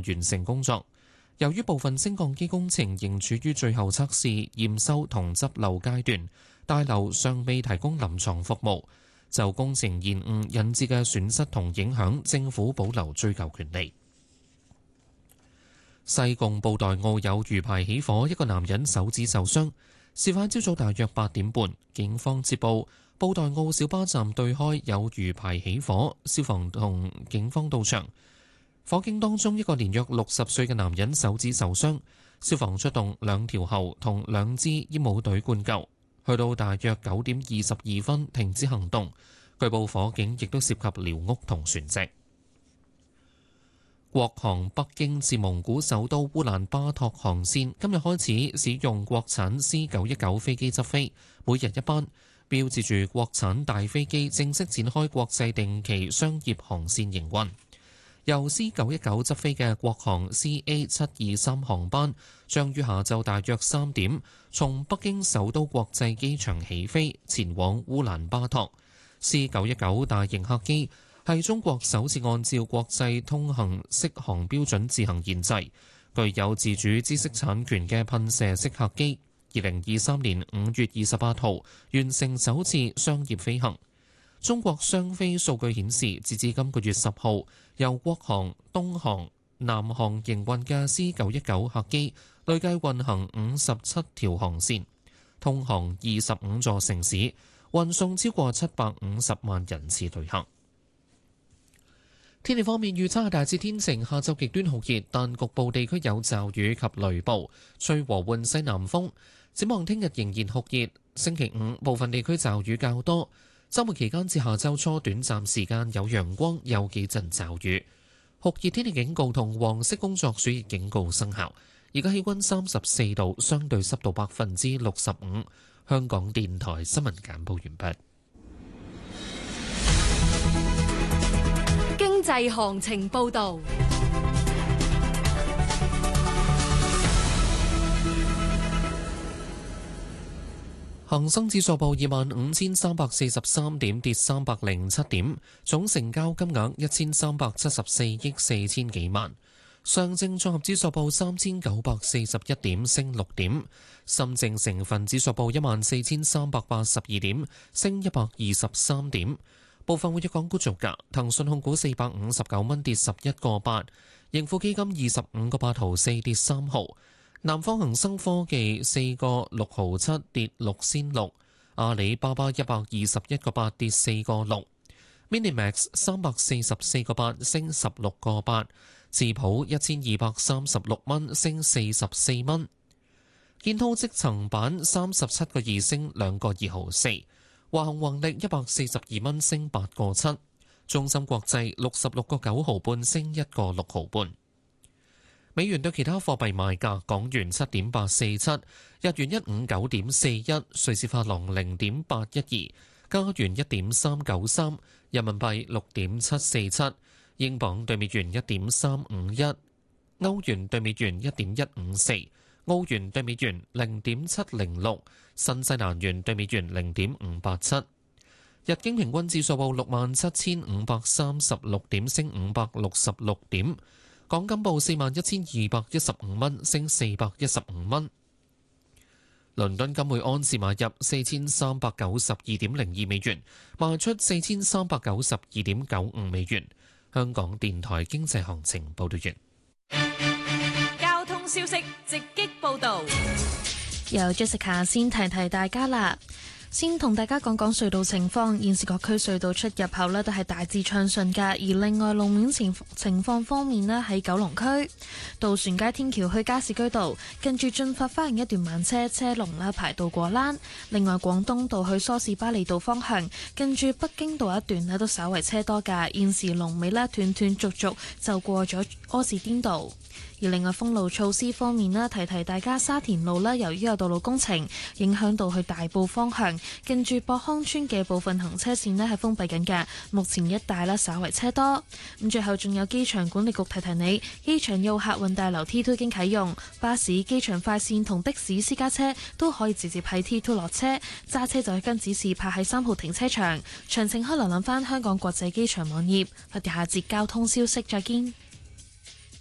完成工作。由於部分升降機工程仍處於最後測試、驗收同執漏階段，大樓尚未提供臨床服務。就工程延誤引致嘅損失同影響，政府保留追究權利。西貢布袋澳有魚排起火，一個男人手指受傷。事發朝早大約8點半，警方接報布袋澳小巴站對開有魚排起火，消防同警方到場。火警當中，一個年約60歲嘅男人手指受傷，消防出動2條喉同2支煙霧隊灌救。去到大約9點22分停止行動，據報火警亦都涉及寮屋同船隻。國航北京至蒙古首都烏蘭巴托航線今日開始使用國產 C919 飛機執飛，每日一班，標誌住國產大飛機正式展開國際定期商業航線營運。由 C919 執飛嘅國航 CA723 航班將於下晝大約3點從北京首都國際機場起飛，前往烏蘭巴托。C919 大型客機係中國首次按照國際通行適航標準自行研製，具有自主知識產權嘅噴射式客機。2023年5月28號完成首次商業飛行。中國商飛數據顯示，截至今個月10號，由國航、東航、南航營運嘅 C919 客機累計運行57條航線，通航25座城市，運送超過750萬人次旅客。天氣方面預測係大致天晴，下晝極端酷熱，但局部地區有驟雨及雷暴，吹和緩西南風。展望聽日仍然酷熱，星期5部分地區驟雨較多。週末期間至下週初短暫時間有陽光，有幾陣驟雨。酷熱天氣警告同黃色工作暑熱警告生效。而家氣溫34度，相對濕度65%。香港電台新聞簡報完畢。 經濟行情報導。 恒生指數報25,343點，跌307點，總成交金額1374億4千幾萬。上證綜合指數報3941點，升6點。深證成分指數報14,382點，升123點。部分活躍港股造價：騰訊控股459蚊，跌11個8；盈富基金25個8毫4，跌3毫；南方恒生科技4個6毫7，跌6仙6；阿里巴巴121個8，跌4個6； Minimax 344個8，升16個8；智普1236蚊，升44蚊；建滔積層板37個2，升2個2毫4；華虹宏力142蚊，升8個7；中芯國際66個9毫半，升1個6毫半。美元對其他貨幣賣價：港元7.847，日元159.41，瑞士法郎0.812，加元1.393，人民幣6.747，英鎊對美元1.351，歐元對美元1.154，澳元對美元0.706，新西蘭元對美元0.587。日經平均指數報67,536點，升566點。港金報41,215蚊，升415蚊。倫敦金每盎司買入4392.02美元，賣出4392.95美元。香港電台經濟行情報道完。 交通消息直擊報道， 由 Jessica 先提大家啦。先同大家講講隧道情況，現時各區隧道出入口呢都係大致暢順㗎。而另外路面情況方面呢，喺九龍區渡船街天橋去加士居道近住進發花園一段慢車龍啦排到過欄。另外廣東道去梳士巴利道方向近住北京道一段呢都稍為車多㗎。現時龍尾呢斷斷續續就過咗柯士甸道。而另外封路措施方面呢，提大家沙田路啦，由於有道路工程影響到去大埔方向，近住博康村嘅部分行車線呢係封閉緊嘅，目前一帶啦稍為車多。咁最後仲有機場管理局提你，機場要客運大樓 T2 已經啟用，巴士、機場快線同的士私家車都可以直接喺 T2 落車，揸車就去跟指示泊喺3號停車場。詳情可瀏覽翻香港國際機場網頁。我哋下節交通消息再見。